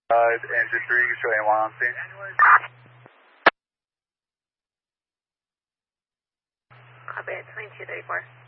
Engine 3, showing 1 on scene. Copy, 2234.